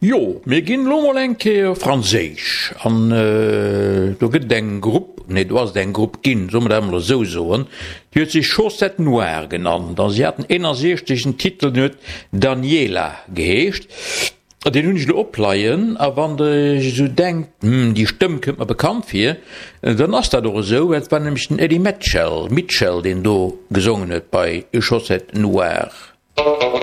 Jo, mir ginn Lomolenke Franzésch an du gët eng Grupp, net du hast eng Grupp ginn, sommer ëmmer so soen, Di huet sich Chaussette Noire genannt, an sie hat den ennnerseechtechen Titel net Daniela geheescht. Den hunn ich lo opleiien, a wann de so denkt, die Stëmm kënnt man bekannt fir, dann ass dat doch so, et war nämlich den Eddie Mitchell, den do gesungen huet bei Chaussette Noire.